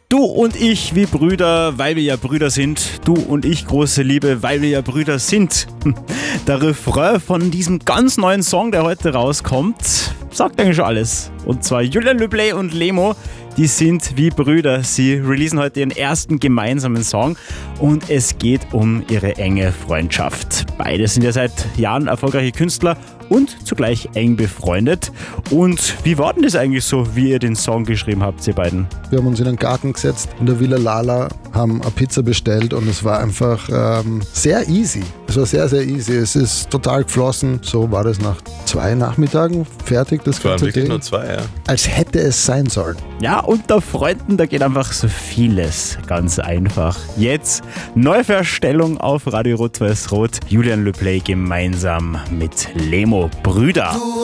Du und ich wie Brüder, weil wir ja Brüder sind. Du und ich große Liebe, weil wir ja Brüder sind. Der Refrain von diesem ganz neuen Song, der heute rauskommt, sagt eigentlich schon alles. Und zwar Julien Leplayt und Lemo, die sind wie Brüder. Sie releasen heute ihren ersten gemeinsamen Song und es geht um ihre enge Freundschaft. Beide sind ja seit Jahren erfolgreiche Künstler und zugleich eng befreundet. Und wie war denn das eigentlich so, wie ihr den Song geschrieben habt, ihr beiden? Wir haben uns in den Garten gesetzt, in der Villa Lala, haben eine Pizza bestellt und es war einfach sehr easy. Es war sehr, sehr easy. Es ist total geflossen. So war das nach 2 Nachmittagen fertig, das ganze wirklich Ding. nur 2, ja. Als hätte es sein sollen. Ja, unter Freunden, da geht einfach so vieles ganz einfach. Jetzt Neuverstellung auf Radio Rot-Weiß Rot. Julien Leplayt gemeinsam mit Lemo, Brüder.